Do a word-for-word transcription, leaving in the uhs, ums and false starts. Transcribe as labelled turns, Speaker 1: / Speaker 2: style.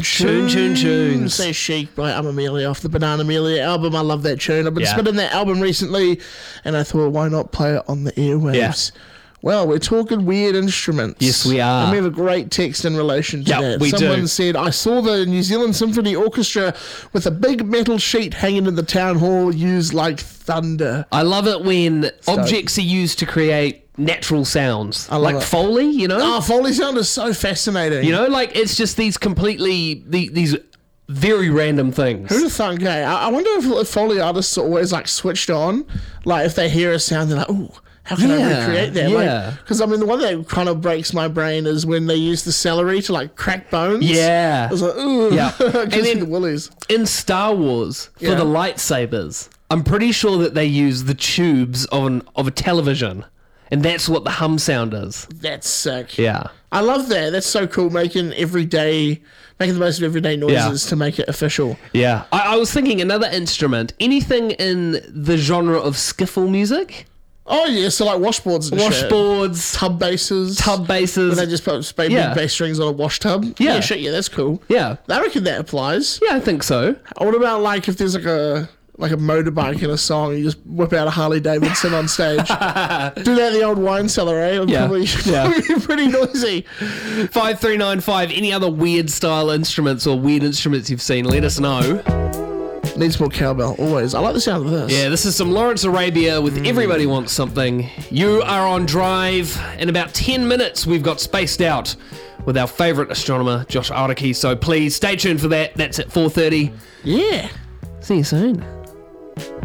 Speaker 1: Tune, tune, tunes.
Speaker 2: Say Chic by Um Amelia off the Banana Amelia album. I love that tune. I've been
Speaker 1: Yeah.
Speaker 2: spinning that album recently, and I thought, why not play it on the airwaves?
Speaker 1: Yeah.
Speaker 2: Well, we're talking weird instruments.
Speaker 1: Yes, we are.
Speaker 2: And we have a great text in relation to
Speaker 1: Yeah,
Speaker 2: that.
Speaker 1: we do.
Speaker 2: Someone said, I saw the New Zealand Symphony Orchestra with a big metal sheet hanging in the town hall used like thunder.
Speaker 1: I love it when objects are used to create natural sounds.
Speaker 2: love
Speaker 1: Like
Speaker 2: it.
Speaker 1: Foley, you know?
Speaker 2: Oh, Foley sound is so fascinating.
Speaker 1: You know, like it's just these completely, the, these very random things.
Speaker 2: Who'd have thunk, hey? I I wonder if, if Foley artists are always like switched on. Like if they hear a sound, they're like, ooh, how can I
Speaker 1: Yeah,
Speaker 2: recreate that?
Speaker 1: yeah.
Speaker 2: Because I mean, the one that kind of breaks my brain is when they use the celery to like crack bones.
Speaker 1: Yeah.
Speaker 2: I was like, ooh.
Speaker 1: Yeah.
Speaker 2: And
Speaker 1: And
Speaker 2: then
Speaker 1: then-
Speaker 2: the willies.
Speaker 1: In Star Wars, for
Speaker 2: Yeah.
Speaker 1: the lightsabers, I'm pretty sure that they use the tubes of, an, of a television. And that's what the hum sound is.
Speaker 2: That's sick.
Speaker 1: Yeah.
Speaker 2: I love that. That's so cool. Making everyday, making the most of everyday noises
Speaker 1: Yeah.
Speaker 2: to make it official.
Speaker 1: Yeah. I, I was thinking another instrument, anything in the genre of skiffle music?
Speaker 2: Oh yeah, so like washboards and shit.
Speaker 1: Washboards,
Speaker 2: Tub basses.
Speaker 1: tub basses.
Speaker 2: Where they just put big
Speaker 1: Yeah.
Speaker 2: bass strings on a wash tub.
Speaker 1: Yeah.
Speaker 2: shit, yeah, that's cool.
Speaker 1: Yeah.
Speaker 2: I reckon that applies.
Speaker 1: Yeah, I think so.
Speaker 2: What about like if there's like a like a motorbike in a song, you just whip out a Harley Davidson on stage. Do that in the old wine cellar, eh? It'll
Speaker 1: Yeah,
Speaker 2: Probably,
Speaker 1: yeah.
Speaker 2: probably be pretty noisy.
Speaker 1: five three nine five, any other weird style instruments or weird instruments you've seen, let us know.
Speaker 2: Needs more cowbell, always. I like the sound of this.
Speaker 1: Yeah, this is some Lawrence Arabia with Everybody Wants Something. You are on Drive. In about ten minutes, we've got Spaced Out with our favourite astronomer, Josh Araki. So please stay tuned for that. That's at four thirty.
Speaker 2: Yeah.
Speaker 1: See you soon.